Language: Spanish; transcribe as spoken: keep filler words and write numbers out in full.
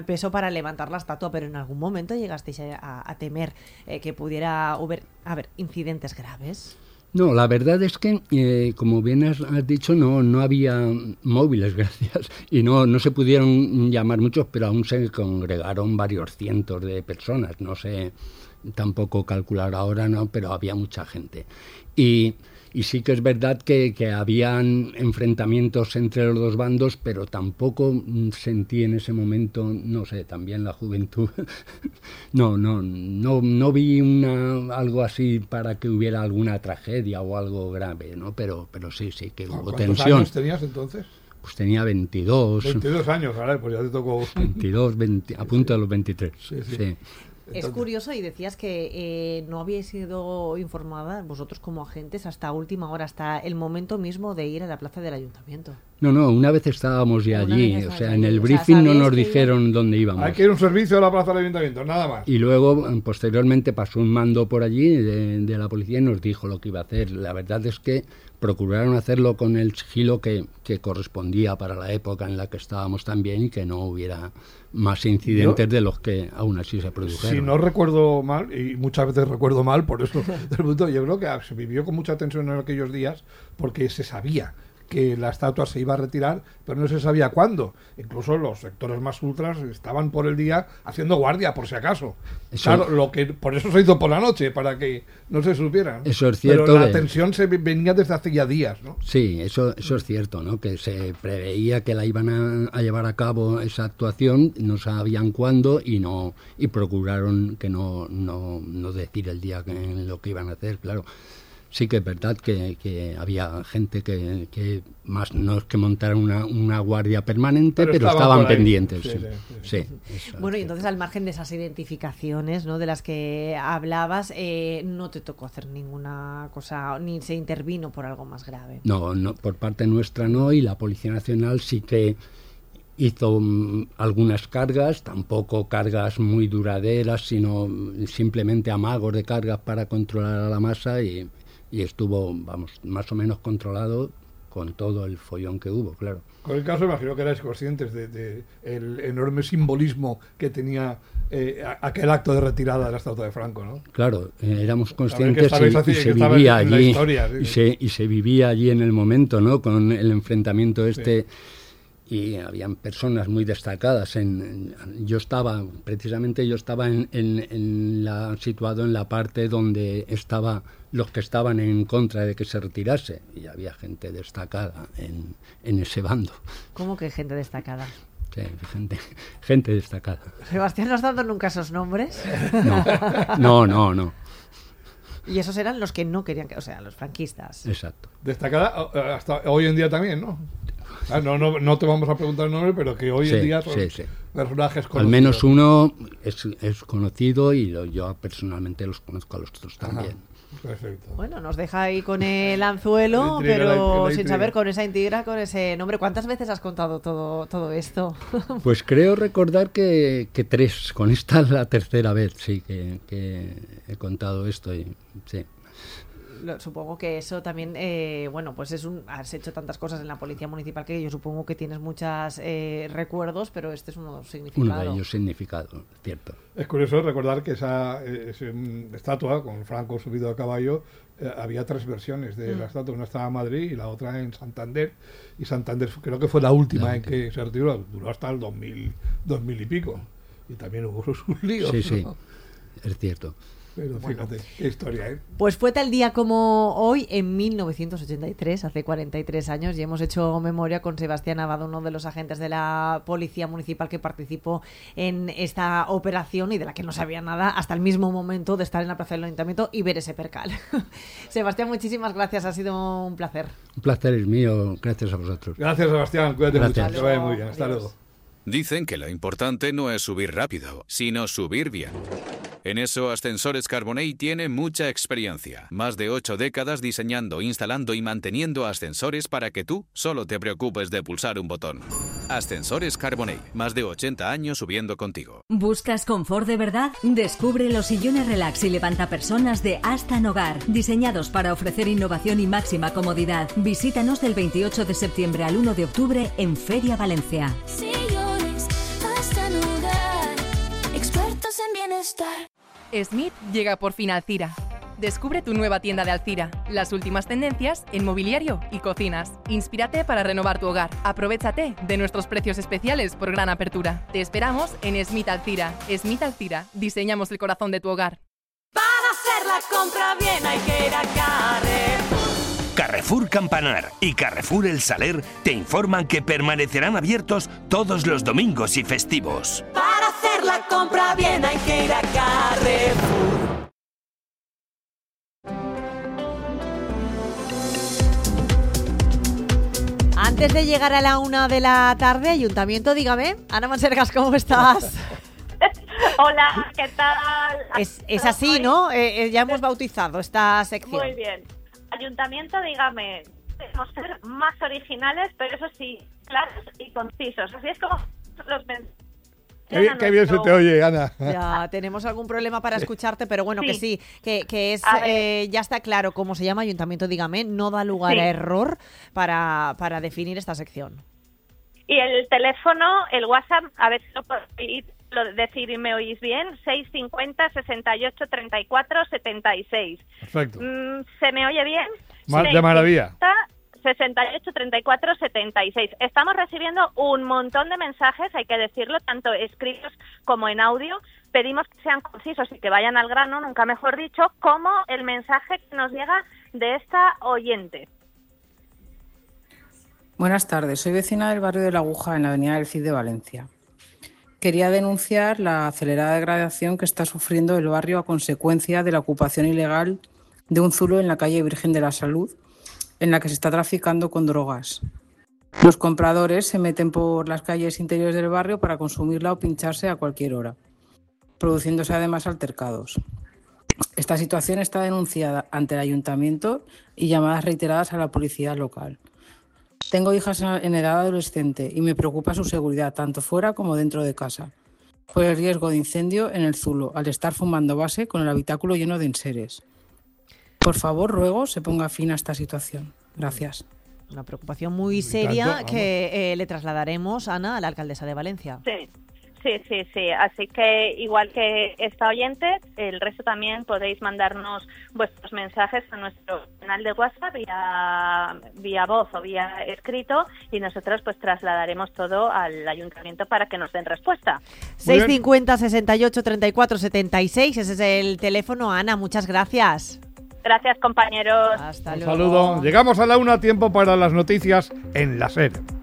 peso para levantar la estatua, pero en algún momento llegasteis a, a temer eh, que pudiera haber, haber incidentes graves. No, la verdad es que, eh, como bien has, has dicho, no no había móviles, gracias, y no no se pudieron llamar muchos, pero aún se congregaron varios cientos de personas, no sé tampoco calcular ahora, no, pero había mucha gente. Y, y sí que es verdad que, que habían enfrentamientos entre los dos bandos, pero tampoco sentí en ese momento, no sé, también la juventud, no, no, no, no vi una algo así para que hubiera alguna tragedia o algo grave, ¿no? Pero, pero sí, sí que hubo tensión. ¿Cuántos años tenías entonces? Pues tenía veintidós. veintidós años, ahora pues ya te tocó. veintidós, veinte, a punto sí, sí. de los veintitrés. Sí, sí. sí. Es curioso, y decías que eh, no habíais sido informada vosotros como agentes hasta última hora, hasta el momento mismo de ir a la plaza del ayuntamiento. No, no, una vez estábamos ya allí, o sea, en el briefing o sea, no nos dijeron iba... dónde íbamos. Hay que ir a un servicio a la plaza del ayuntamiento, nada más. Y luego, posteriormente, pasó un mando por allí de, de la policía y nos dijo lo que iba a hacer. La verdad es que procuraron hacerlo con el sigilo que, que correspondía para la época en la que estábamos también y que no hubiera más incidentes Yo, de los que aún así se produjeron. Si no recuerdo mal, y muchas veces recuerdo mal, por eso yo creo que se vivió con mucha tensión en aquellos días porque se sabía que la estatua se iba a retirar, pero no se sabía cuándo. Incluso los sectores más ultras estaban por el día haciendo guardia, por si acaso. Eso, claro, lo que por eso se hizo por la noche, para que no se supiera. Eso es cierto. Pero la de... tensión se venía desde hace ya días, ¿no? Sí, eso, eso es cierto, ¿no? Que se preveía que la iban a, a llevar a cabo esa actuación, no sabían cuándo y no y procuraron que no, no, no decir el día que, lo que iban a hacer, claro. Sí que es verdad que, que había gente que, que más no es que montaran una, una guardia permanente, pero, pero estaban, estaban pendientes. Sí, sí, sí. Sí, sí. Bueno, y entonces al margen de esas identificaciones, ¿no?, de las que hablabas, eh, no te tocó hacer ninguna cosa, ni se intervino por algo más grave. No, no, por parte nuestra no, y la Policía Nacional sí que hizo um, algunas cargas, tampoco cargas muy duraderas, sino simplemente amagos de cargas para controlar a la masa y... y estuvo, vamos, más o menos controlado con todo el follón que hubo, claro. Con el caso, imagino que erais conscientes de, de el enorme simbolismo que tenía eh, aquel acto de retirada de la estatua de Franco, ¿no? Claro, eh, éramos conscientes y, así, y se vivía allí, historia, ¿sí? y, se, y se vivía allí en el momento, ¿no?, con el enfrentamiento este... Sí. Y habían personas muy destacadas. En, en, yo estaba, precisamente yo estaba en, en, en la, situado en la parte donde estaba los que estaban en contra de que se retirase. Y había gente destacada en, en ese bando. ¿Cómo que gente destacada? Sí, gente, gente destacada. ¿Sebastián no has dado nunca esos nombres? No, no, no, no. Y esos eran los que no querían, que, o sea, los franquistas. Exacto. Destacada hasta hoy en día también, ¿no? Ah, no, no, no te vamos a preguntar el nombre, pero que hoy sí, en día son sí, sí. personajes conocidos. Al menos uno es, es conocido y lo, yo personalmente los conozco a los otros también. Ajá, perfecto. Bueno, nos deja ahí con el anzuelo, intriga, pero la, la sin saber, con esa intriga, con ese nombre. ¿Cuántas veces has contado todo, todo esto? Pues creo recordar que, que tres. Con esta es la tercera vez, sí, que, que he contado esto y sí. Supongo que eso también, eh, bueno, pues es un, has hecho tantas cosas en la Policía Municipal que yo supongo que tienes muchos eh, recuerdos, pero este es uno significado. Uno de ellos significado, cierto. Es curioso recordar que esa, esa estatua con Franco subido a caballo, eh, había tres versiones de mm. la estatua, una estaba en Madrid y la otra en Santander, y Santander creo que fue la última la en que se retiró, duró hasta el dos mil, dos mil y pico, y también hubo sus líos. Sí, sí, ¿no? Es cierto. Pero fíjate, bueno, qué historia, ¿eh? Pues fue tal día como hoy, en mil novecientos ochenta y tres, hace cuarenta y tres años, y hemos hecho memoria con Sebastián Abado, uno de los agentes de la Policía Municipal que participó en esta operación y de la que no sabía nada hasta el mismo momento de estar en la plaza del Ayuntamiento y ver ese percal. Sebastián, muchísimas gracias, ha sido un placer. Un placer es mío, gracias a vosotros. Gracias, Sebastián, cuídate gracias. mucho, que vaya muy bien, hasta Adiós. Luego. Dicen que lo importante no es subir rápido, sino subir bien. En eso Ascensores Carbonell tiene mucha experiencia. Más de ocho décadas diseñando, instalando y manteniendo ascensores para que tú solo te preocupes de pulsar un botón. Ascensores Carbonell, más de ochenta años subiendo contigo. ¿Buscas confort de verdad? Descubre los sillones relax y levantapersonas de Astan Hogar, diseñados para ofrecer innovación y máxima comodidad. Visítanos del veintiocho de septiembre al uno de octubre en Feria Valencia. Sillones Astan Hogar. estar. Smith llega por fin a Alcira. Descubre tu nueva tienda de Alcira, las últimas tendencias en mobiliario y cocinas. Inspírate para renovar tu hogar. Aprovechate de nuestros precios especiales por gran apertura. Te esperamos en Smith Alcira. Smith Alcira, diseñamos el corazón de tu hogar. Para hacer la compra bien hay que ir a Carrefour. Carrefour Campanar y Carrefour El Saler te informan que permanecerán abiertos todos los domingos y festivos. Para hacer la compra bien hay que ir a Carrefour. Antes de llegar a la una de la tarde, Ayuntamiento, dígame. Ana Mansergas, ¿cómo estás? Hola, ¿qué tal? Es, es así, ¿no? Eh, eh, ya hemos bautizado esta sección. Muy bien. Ayuntamiento, dígame, debemos ser más originales, pero eso sí, claros y concisos. Así es como los mensajes. Qué bien, qué bien se te oye, Ana. Ya, tenemos algún problema para escucharte, pero bueno, Sí. que sí, que, que es A ver. eh, ya está claro cómo se llama Ayuntamiento, dígame, no da lugar Sí. a error para, para definir esta sección. Y el teléfono, el WhatsApp, a ver si lo puedo lo decir y me oís bien, seis cincuenta, sesenta y ocho, treinta y cuatro, setenta y seis. Perfecto. Mm, ¿Se me oye bien? Ma- de maravilla. sesenta y ocho, treinta y cuatro, setenta y seis. Estamos recibiendo un montón de mensajes, hay que decirlo, tanto escritos como en audio. Pedimos que sean concisos y que vayan al grano, nunca mejor dicho, como el mensaje que nos llega de esta oyente. Buenas tardes, soy vecina del barrio de La Aguja, en la avenida del Cid de Valencia. Quería denunciar la acelerada degradación que está sufriendo el barrio a consecuencia de la ocupación ilegal de un zulo en la calle Virgen de la Salud, en la que se está traficando con drogas. Los compradores se meten por las calles interiores del barrio para consumirla o pincharse a cualquier hora, produciéndose además altercados. Esta situación está denunciada ante el ayuntamiento y llamadas reiteradas a la policía local. Tengo hijas en edad adolescente y me preocupa su seguridad, tanto fuera como dentro de casa, por el riesgo de incendio en el zulo, al estar fumando base con el habitáculo lleno de enseres. Por favor, ruego se ponga fin a esta situación. Gracias. Una preocupación muy seria que eh, le trasladaremos, Ana, a la alcaldesa de Valencia. Sí, sí, sí, sí. Así que igual que esta oyente, el resto también podéis mandarnos vuestros mensajes a nuestro canal de WhatsApp vía, vía voz o vía escrito y nosotros pues trasladaremos todo al ayuntamiento para que nos den respuesta. seis cincuenta, sesenta y ocho, treinta y cuatro, setenta y seis, ese es el teléfono. Ana, muchas gracias. Gracias, compañeros. Hasta Un luego. saludo. Llegamos a la una, tiempo para las noticias en la SER.